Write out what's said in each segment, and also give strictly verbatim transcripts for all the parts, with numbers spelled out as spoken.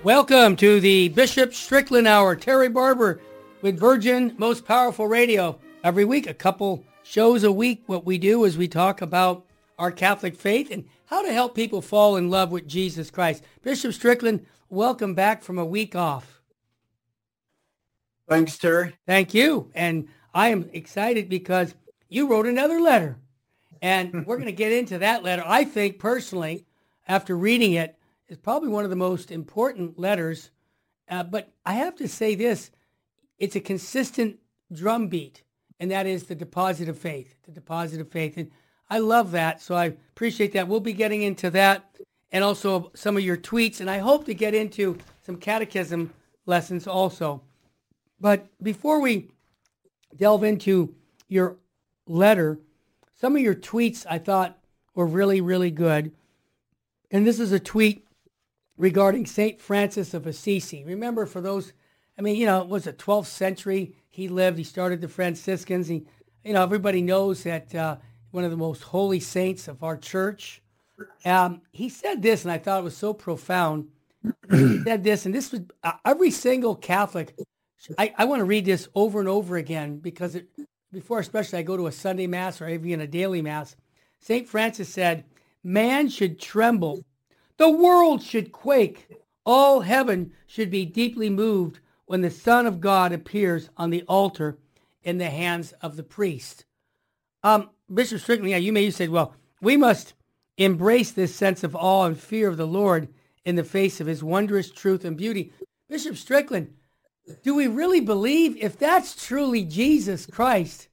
Welcome to the Bishop Strickland Hour. Terry Barber with Virgin Most Powerful Radio. Every week, a couple shows a week. What we do is we talk about our Catholic faith and how to help people fall in love with Jesus Christ. Bishop Strickland, welcome back from a week off. Thanks, Terry. Thank you. And I am excited because you wrote another letter. And we're going to get into that letter. I think personally, after reading it, it's probably one of the most important letters. Uh, but I have to say this, it's a consistent drumbeat, and that is the deposit of faith, the deposit of faith. And I love that, so I appreciate that. We'll be getting into that and also some of your tweets, and I hope to get into some catechism lessons also. But before we delve into your letter, some of your tweets I thought were really, really good. And this is a tweet regarding Saint Francis of Assisi. Remember, for those, I mean, you know, it was the twelfth century he lived. He started the Franciscans. He, you know, everybody knows that uh, one of the most holy saints of our church. Um, he said this, and I thought it was so profound. He said this, and this was uh, every single Catholic. I, I want to read this over and over again because it, before, especially, I go to a Sunday Mass or even a daily Mass. Saint Francis said, "Man should tremble. The world should quake. All heaven should be deeply moved when the Son of God appears on the altar in the hands of the priest." Um, Bishop Strickland, yeah, you may have said, well, we must embrace this sense of awe and fear of the Lord in the face of his wondrous truth and beauty. Bishop Strickland, do we really believe if that's truly Jesus Christ,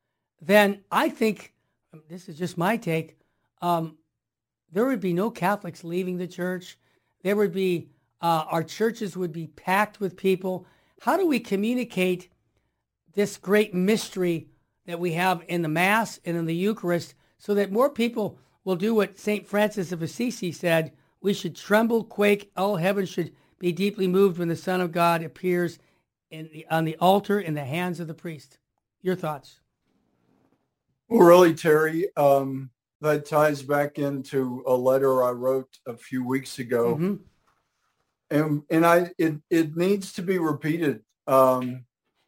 then I think, this is just my take, um, there would be no Catholics leaving the church. There would be, uh, our churches would be packed with people. How do we communicate this great mystery that we have in the Mass and in the Eucharist so that more people will do what Saint Francis of Assisi said? We should tremble, quake, all heaven should be deeply moved when the Son of God appears in the, on the altar in the hands of the priest. Your thoughts? Well, really, Terry, um, that ties back into a letter I wrote a few weeks ago. Mm-hmm. And and I it, it needs to be repeated. Um,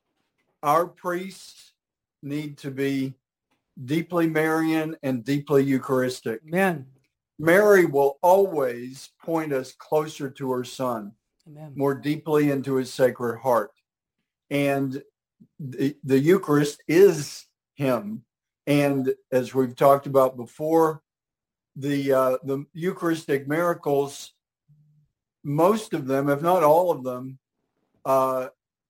our priests need to be deeply Marian and deeply Eucharistic. Amen. Mary will always point us closer to her Son, Amen. More deeply into his Sacred Heart. And the, the Eucharist is him. And as we've talked about before, the uh, the Eucharistic miracles, most of them, if not all of them, uh,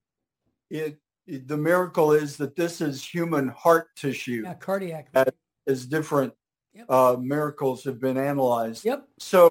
it, it the miracle is that this is human heart tissue. Yeah, cardiac. As, as different yep. uh, miracles have been analyzed. Yep. So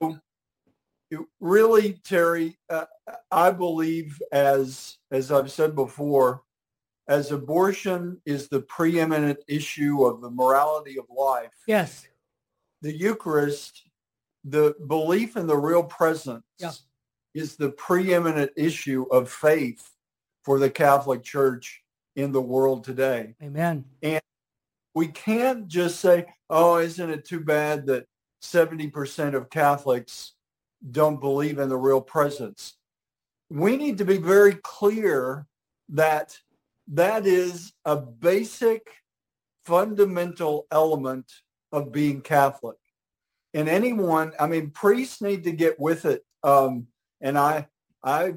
it really, Terry, uh, I believe, as as I've said before, as abortion is the preeminent issue of the morality of life, yes, the Eucharist, the belief in the real presence, yeah. is the preeminent issue of faith for the Catholic Church in the world today. Amen. And we can't just say, oh, isn't it too bad that seventy percent of Catholics don't believe in the real presence? We need to be very clear that that is a basic, fundamental element of being Catholic. And anyone, I mean, priests need to get with it. Um, and I, I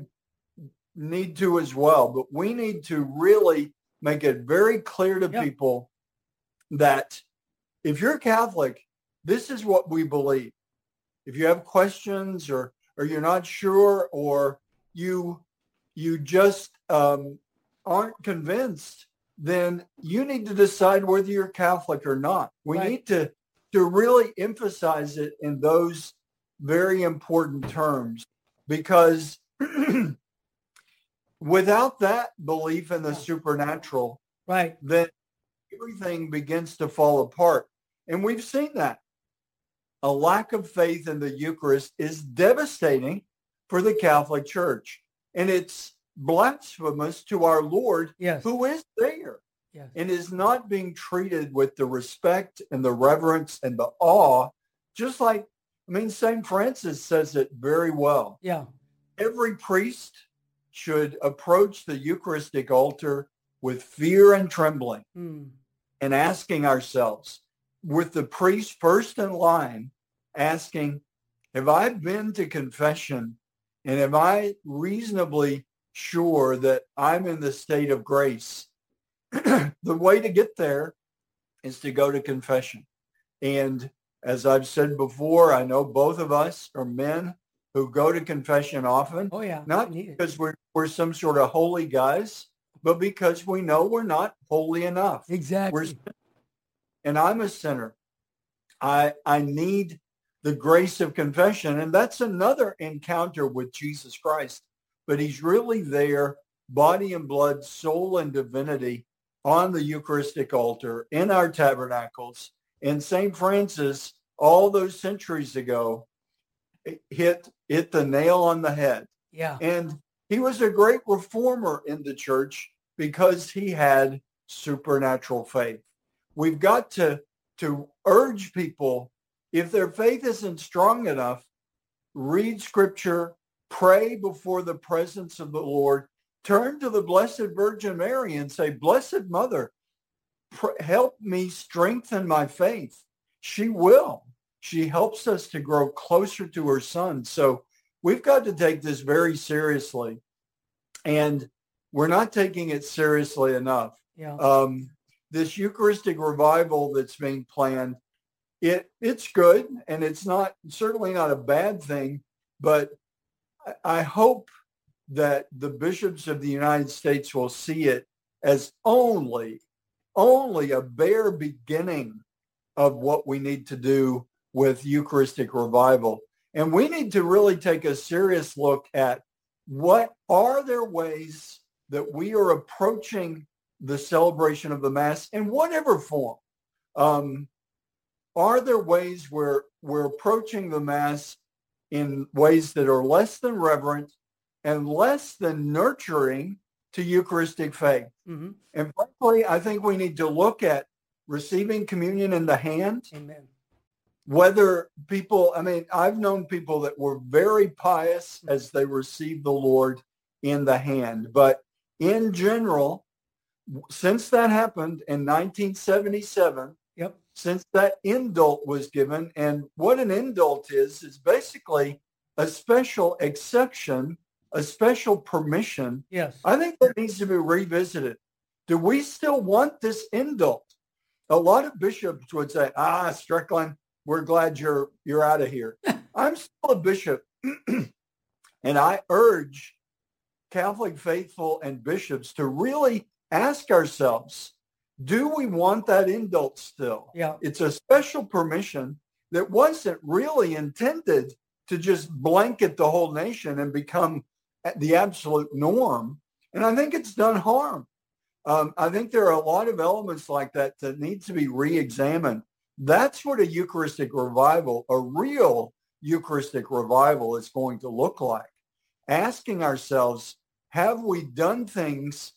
need to as well. But we need to really make it very clear to yep. people that if you're Catholic, this is what we believe. If you have questions or, or you're not sure or you, you just um, aren't convinced, then you need to decide whether you're Catholic or not. We right. need to, to really emphasize it in those very important terms, because without that belief in the supernatural, right, then everything begins to fall apart. And we've seen that. A lack of faith in the Eucharist is devastating for the Catholic Church. And it's blasphemous to our Lord, yes. who is there yes. and is not being treated with the respect and the reverence and the awe, just like, I mean, Saint Francis says it very well. Yeah. every priest should approach the Eucharistic altar with fear and trembling Mm. and asking ourselves, with the priest first in line, asking, have I been to confession and am I reasonably sure that I'm in the state of grace? The way to get there is to go to confession. And as I've said before, I know both of us are men who go to confession often, Oh, yeah. not because we're, we're some sort of holy guys, but because we know we're not holy enough. Exactly. We're, and I'm a sinner. I, I need the grace of confession. And that's another encounter with Jesus Christ. But he's really there, body and blood, soul and divinity, on the Eucharistic altar, in our tabernacles. And Saint Francis, all those centuries ago, hit hit the nail on the head. Yeah. And he was a great reformer in the church because he had supernatural faith. We've got to, to urge people, if their faith isn't strong enough, read scripture, pray before the presence of the Lord, turn to the Blessed Virgin Mary and say, Blessed Mother, pr- help me strengthen my faith. She will. She helps us to grow closer to her Son. So we've got to take this very seriously. And we're not taking it seriously enough. Yeah. Um, this Eucharistic revival that's being planned, it it's good, and it's not certainly not a bad thing, but I, I hope that the bishops of the United States will see it as only, only a bare beginning of what we need to do with Eucharistic revival. And we need to really take a serious look at what are there ways that we are approaching the celebration of the Mass in whatever form. Um, are there ways where we're approaching the Mass in ways that are less than reverent and less than nurturing to Eucharistic faith? Mm-hmm. And frankly, I think we need to look at receiving communion in the hand. Amen. Whether people, I mean, I've known people that were very pious as they received the Lord in the hand. But in general, since that happened in nineteen seventy-seven, Yep. since that indult was given, and what an indult is, is basically a special exception, a special permission. Yes. I think that needs to be revisited. Do we still want this indult? A lot of bishops would say, ah, Strickland, we're glad you're you're out of here. I'm still a bishop, and I urge Catholic faithful and bishops to really ask ourselves, do we want that indult still? Yeah. It's a special permission that wasn't really intended to just blanket the whole nation and become the absolute norm. And I think it's done harm. Um, I think there are a lot of elements like that that need to be re-examined. That's what a Eucharistic revival, a real Eucharistic revival, is going to look like. Asking ourselves, have we done things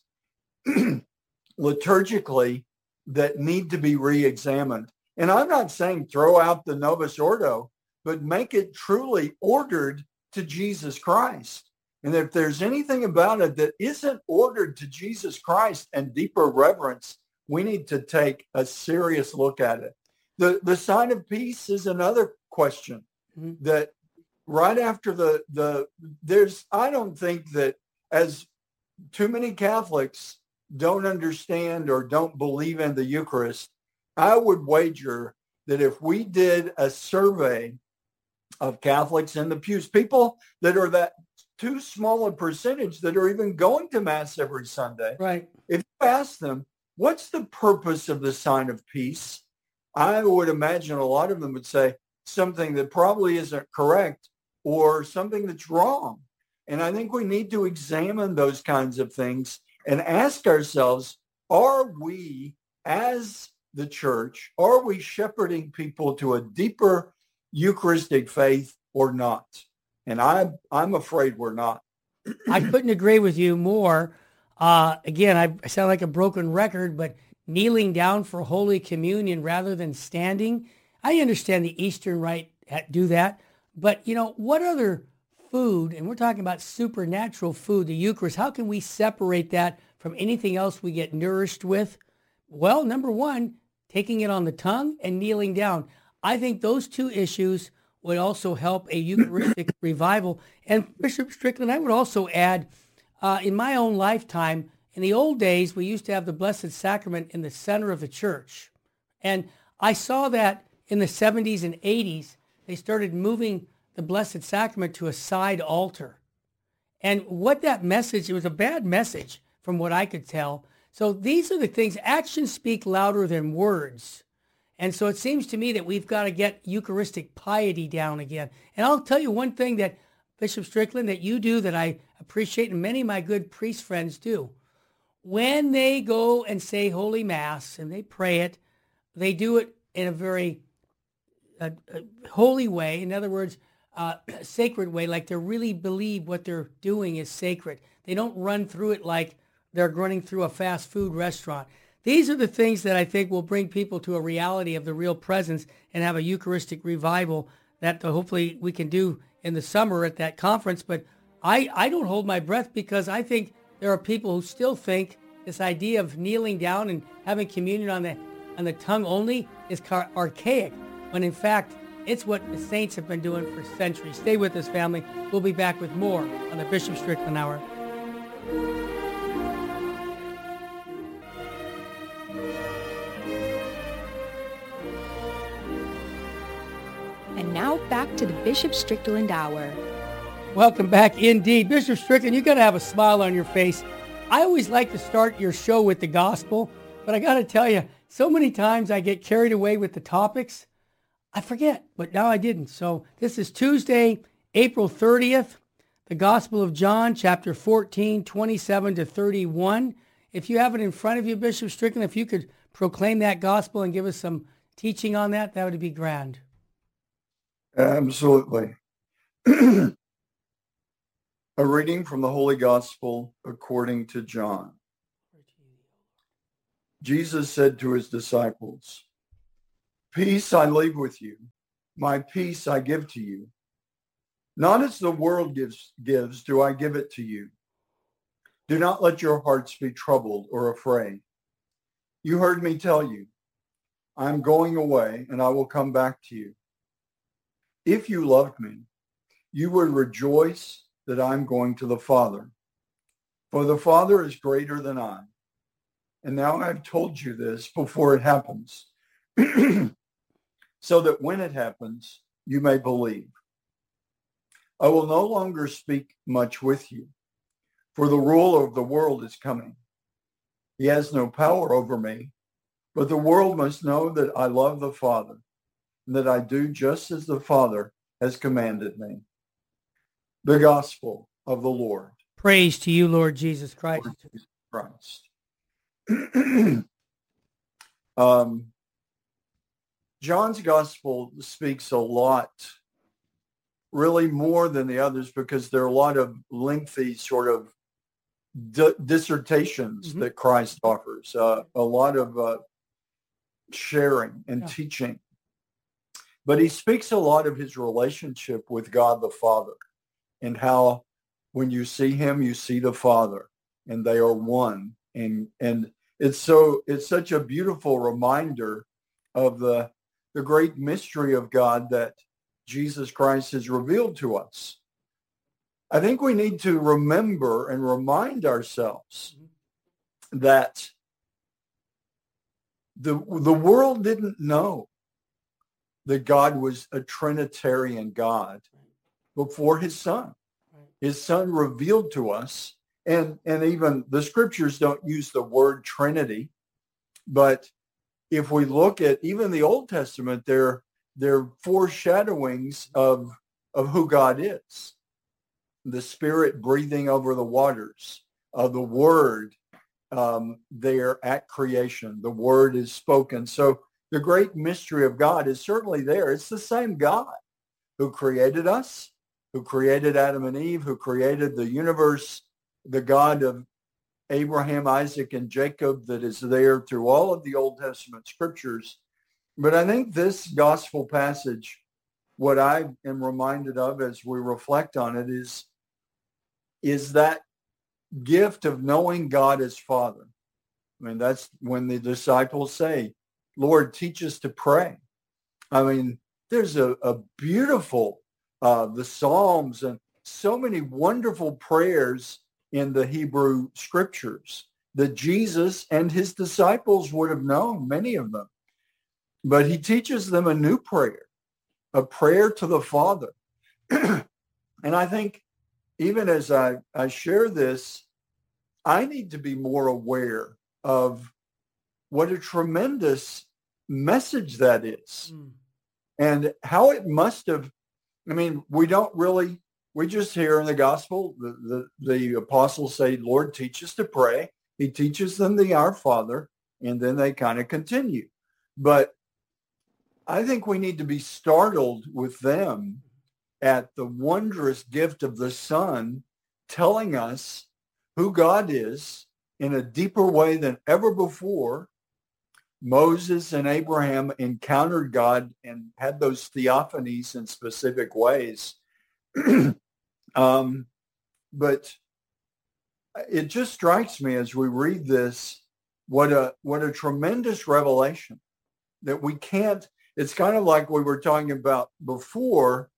liturgically that need to be re-examined? And I'm not saying throw out the Novus Ordo, but make it truly ordered to Jesus Christ. And if there's anything about it that isn't ordered to Jesus Christ and deeper reverence, we need to take a serious look at it. The, the sign of peace is another question mm-hmm. that right after the, the, there's, I don't think that as too many Catholics don't understand or don't believe in the Eucharist, I would wager that if we did a survey of Catholics in the pews, people that are that too small a percentage that are even going to Mass every Sunday, right? If you ask them, what's the purpose of the sign of peace? I would imagine a lot of them would say something that probably isn't correct or something that's wrong. And I think we need to examine those kinds of things and ask ourselves, are we, as the church, are we shepherding people to a deeper Eucharistic faith or not? And I, I'm afraid we're not. I couldn't agree with you more. Uh, again, I, I sound like a broken record, but kneeling down for Holy Communion rather than standing, I understand the Eastern Rite do that. But, you know, what other food, and we're talking about supernatural food, the Eucharist, how can we separate that from anything else we get nourished with? Well, number one, taking it on the tongue and kneeling down. I think those two issues would also help a Eucharistic revival. And Bishop Strickland, I would also add, uh, in my own lifetime, in the old days, we used to have the Blessed Sacrament in the center of the church. And I saw that in the seventies and eighties, they started moving the Blessed Sacrament to a side altar. And what that message, it was a bad message from what I could tell. So these are the things, actions speak louder than words. And so it seems to me that we've got to get Eucharistic piety down again. And I'll tell you one thing that, Bishop Strickland, that you do that I appreciate, and many of my good priest friends do. When they go and say Holy Mass and they pray it, they do it in a very uh, uh, holy way. In other words, uh, sacred way, like they really believe what they're doing is sacred. They don't run through it like they're running through a fast food restaurant. These are the things that I think will bring people to a reality of the real presence and have a Eucharistic revival that hopefully we can do in the summer at that conference. But I, I don't hold my breath, because I think there are people who still think this idea of kneeling down and having communion on the on the tongue only is car- archaic, when in fact it's what the saints have been doing for centuries. Stay with us, family. We'll be back with more on the Bishop Strickland Hour. And now back to the Bishop Strickland Hour. Welcome back indeed. Bishop Strickland, you got to have a smile on your face. I always like to start your show with the gospel, but I got to tell you, so many times I get carried away with the topics, I forget, but now I didn't. So this is Tuesday, April thirtieth, the Gospel of John, chapter fourteen, twenty-seven to thirty-one. If you have it in front of you, Bishop Strickland, if you could proclaim that gospel and give us some teaching on that, that would be grand. Absolutely. A reading from the Holy Gospel according to John. Jesus said to his disciples, "Peace I leave with you, my peace I give to you. Not as the world gives, gives do I give it to you. Do not let your hearts be troubled or afraid. You heard me tell you, I am going away and I will come back to you. If you loved me, you would rejoice that I'm going to the Father, for the Father is greater than I. And now I've told you this before it happens, so that when it happens, you may believe. I will no longer speak much with you, for the ruler of the world is coming. He has no power over me, but the world must know that I love the Father, and that I do just as the Father has commanded me." The Gospel of the Lord. Praise to you, Lord Jesus Christ. Lord Jesus Christ. um, John's Gospel speaks a lot, really more than the others, because there are a lot of lengthy sort of d- dissertations mm-hmm. that Christ offers, uh, a lot of uh, sharing and yeah. teaching. But he speaks a lot of his relationship with God the Father, and how when you see him, you see the Father, and they are one. And and it's so it's such a beautiful reminder of the the great mystery of God that Jesus Christ has revealed to us. I think we need to remember and remind ourselves that the the world didn't know that God was a Trinitarian God before his Son. His Son revealed to us, and, and even the scriptures don't use the word Trinity, but if we look at even the Old Testament, they're, they're foreshadowings of, of who God is. The Spirit breathing over the waters, uh, the Word um, there at creation. The Word is spoken. So the great mystery of God is certainly there. It's the same God who created us, who created Adam and Eve, who created the universe, the God of Abraham, Isaac, and Jacob that is there through all of the Old Testament scriptures. But I think this gospel passage what I am reminded of as we reflect on it is, is that gift of knowing God as Father. I mean, that's when the disciples say, Lord, teach us to pray. I mean, there's a, a beautiful, uh, the Psalms and so many wonderful prayers in the Hebrew scriptures that Jesus and his disciples would have known, many of them. But he teaches them a new prayer, a prayer to the Father. And I think even as I, I share this, I need to be more aware of what a tremendous message that is. Mm. And how it must have, I mean, we don't really, we just hear in the gospel, the, the, the apostles say, Lord, teach us to pray. He teaches them the Our Father, and then they kind of continue. But I think we need to be startled with them at the wondrous gift of the Son telling us who God is in a deeper way than ever before. Moses and Abraham encountered God and had those theophanies in specific ways. um, but it just strikes me as we read this, what a what a tremendous revelation that we can't, it's kind of like we were talking about before.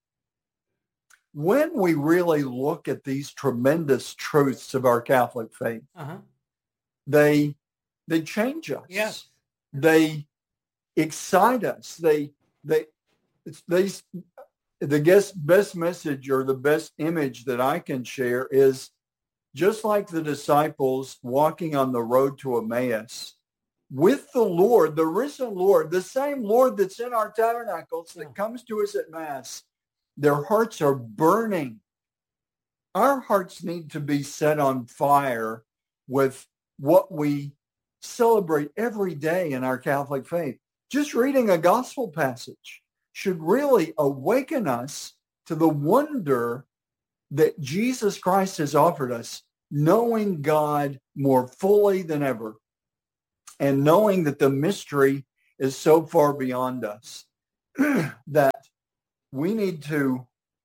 When we really look at these tremendous truths of our Catholic faith, uh-huh. they they change us. Yes. They excite us. They they they the best best message or the best image that I can share is just like the disciples walking on the road to Emmaus with the Lord, the risen Lord, the same Lord that's in our tabernacles that yeah. comes to us at Mass. Their hearts are burning. Our hearts need to be set on fire with what we celebrate every day in our Catholic faith. Just reading a gospel passage should really awaken us to the wonder that Jesus Christ has offered us, knowing God more fully than ever and knowing that the mystery is so far beyond us that we need to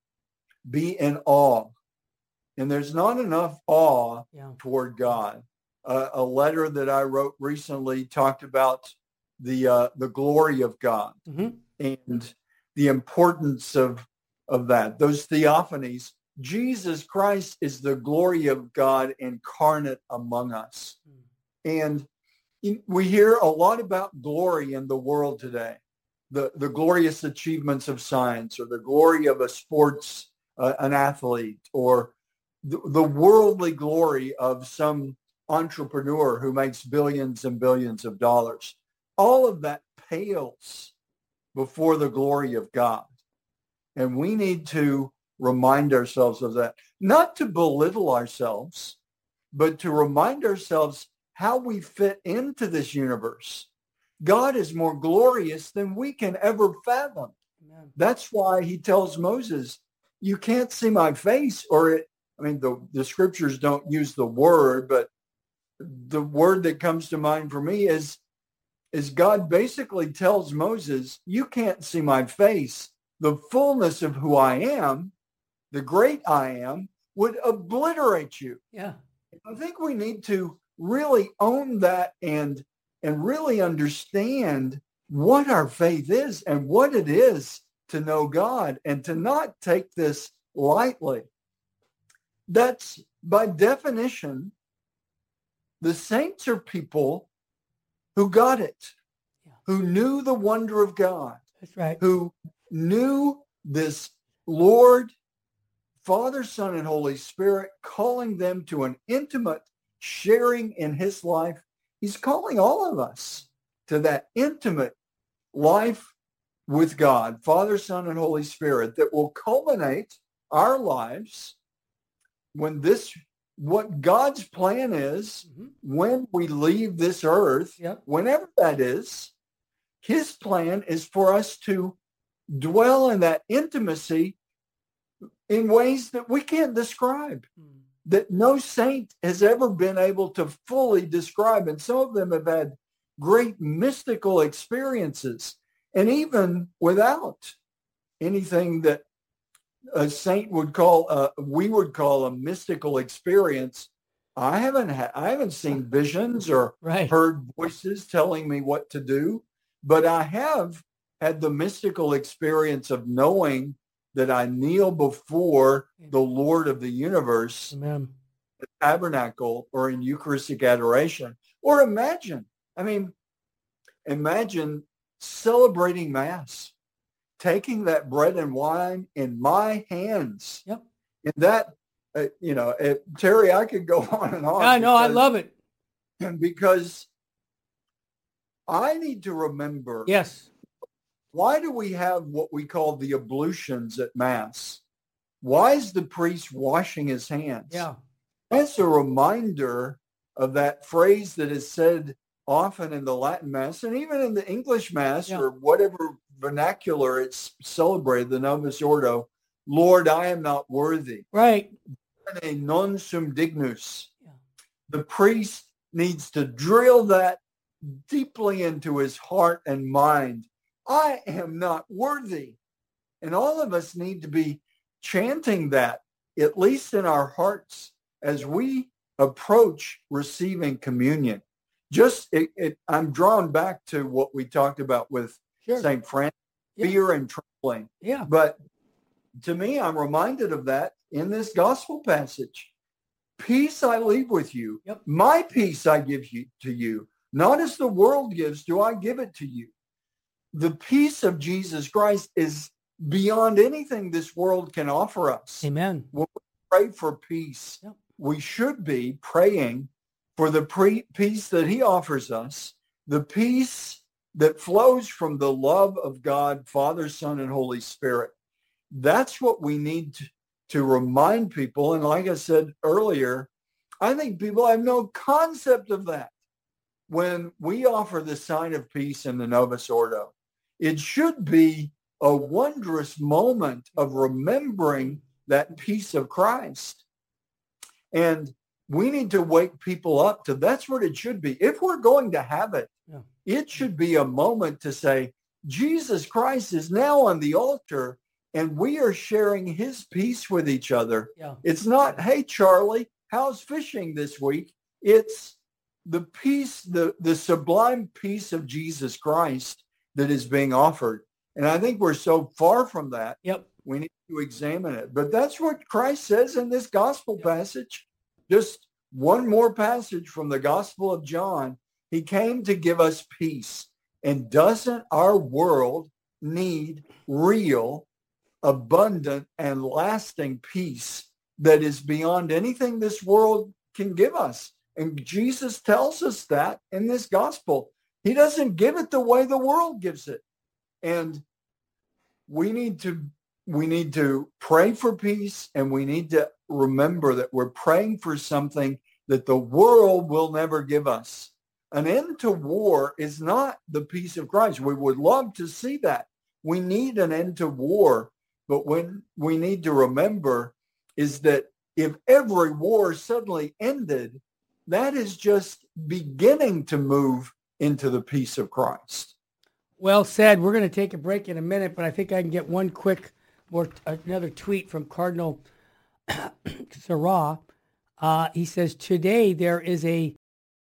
be in awe. And there's not enough awe yeah. toward God. Uh, a letter that I wrote recently talked about the uh, the glory of God mm-hmm. and the importance of, of that. Those theophanies. Jesus Christ is the glory of God incarnate among us. Mm. And in, we hear a lot about glory in the world today. The, the glorious achievements of science, or the glory of a sports, uh, an athlete, or the, the worldly glory of some entrepreneur who makes billions and billions of dollars. All of that pales before the glory of God. And we need to remind ourselves of that, not to belittle ourselves, but to remind ourselves how we fit into this universe. God is more glorious than we can ever fathom. Amen. That's why he tells Moses, you can't see my face, or it, I mean, the, the scriptures don't use the word, but the word that comes to mind for me is, is God basically tells Moses, you can't see my face. The fullness of who I am, the great I am, would obliterate you. Yeah. I think we need to really own that and and really understand what our faith is and what it is to know God and to not take this lightly. That's, by definition, the saints are people who got it, yeah. who knew the wonder of God. That's right. Who knew this Lord, Father, Son, and Holy Spirit calling them to an intimate sharing in his life. He's calling all of us to that intimate life with God, Father, Son, and Holy Spirit, that will culminate our lives when this, what God's plan is, mm-hmm. when we leave this earth, yep. whenever that is, his plan is for us to dwell in that intimacy in ways that we can't describe. Mm. That no saint has ever been able to fully describe. And some of them have had great mystical experiences. And even without anything that a saint would call, uh, we would call a mystical experience. I haven't ha- I haven't seen visions or right. heard voices telling me what to do, but I have had the mystical experience of knowing that I kneel before the Lord of the universe, Amen. the tabernacle, or in Eucharistic adoration. Or imagine, I mean, imagine celebrating Mass, taking that bread and wine in my hands. Yep. And that, uh, you know, uh, Terry, I could go on and on. I know, I love it. Because I need to remember. Yes. Why do we have what we call the ablutions at Mass? Why is the priest washing his hands? Yeah. That's a reminder of that phrase that is said often in the Latin Mass and even in the English Mass, yeah, or whatever vernacular it's celebrated, the Novus Ordo, Lord, I am not worthy. Right. Non sum dignus. Yeah. The priest needs to drill that deeply into his heart and mind. I am not worthy. And all of us need to be chanting that, at least in our hearts, as we approach receiving communion. Just, it, it, I'm drawn back to what we talked about with sure. Saint Francis, yeah. fear and trembling. Yeah. But to me, I'm reminded of that in this gospel passage. Peace I leave with you. Yep. My peace I give you to you. Not as the world gives, do I give it to you. The peace of Jesus Christ is beyond anything this world can offer us. Amen. When we pray for peace, yep. we should be praying for the pre- peace that he offers us, the peace that flows from the love of God, Father, Son, and Holy Spirit. That's what we need to, to remind people. And like I said earlier, I think people have no concept of that. When we offer the sign of peace in the Novus Ordo, it should be a wondrous moment of remembering that peace of Christ. And we need to wake people up to that's what it should be. If we're going to have it, yeah. it should be a moment to say, Jesus Christ is now on the altar and we are sharing his peace with each other. Yeah. It's not, hey, Charlie, how's fishing this week? It's the peace, the, the sublime peace of Jesus Christ that is being offered. And I think we're so far from that. Yep. We need to examine it. But that's what Christ says in this gospel yep. passage. Just one more passage from the Gospel of John. He came to give us peace. And doesn't our world need real, abundant, and lasting peace that is beyond anything this world can give us? And Jesus tells us that in this gospel. He doesn't give it the way the world gives it. And we need to we need to pray for peace, and we need to remember that we're praying for something that the world will never give us. An end to war is not the peace of Christ. We would love to see that. We need an end to war. But when we need to remember is that if every war suddenly ended, that is just beginning to move into the peace of Christ. Well said. We're going to take a break in a minute, but I think I can get one quick, more another tweet from Cardinal Sarah. Uh, he says, today there is a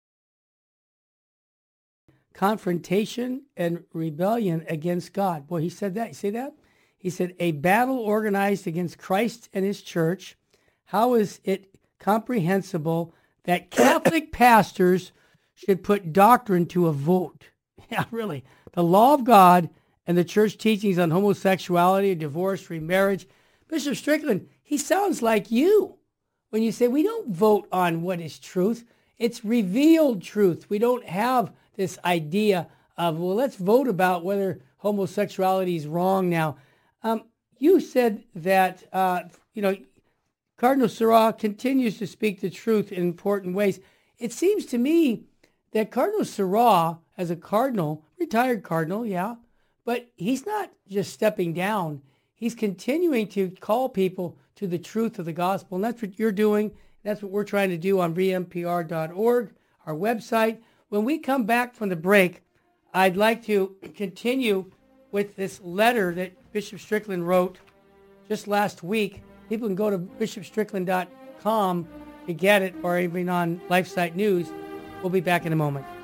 confrontation and rebellion against God. Boy, he said that. You see that? He said, a battle organized against Christ and his church. How is it comprehensible that Catholic pastors should put doctrine to a vote? Yeah, really. The law of God and the church teachings on homosexuality, divorce, remarriage. Bishop Strickland, he sounds like you when you say we don't vote on what is truth. It's revealed truth. We don't have this idea of, well, let's vote about whether homosexuality is wrong now. Um, you said that, uh, you know, Cardinal Sarah continues to speak the truth in important ways. It seems to me that Cardinal Sarah, as a cardinal, retired cardinal, yeah, but he's not just stepping down. He's continuing to call people to the truth of the gospel, and that's what you're doing. That's what we're trying to do on v m p r dot org, our website. When we come back from the break, I'd like to continue with this letter that Bishop Strickland wrote just last week. People can go to bishop strickland dot com to get it, or even on LifeSite News. We'll be back in a moment.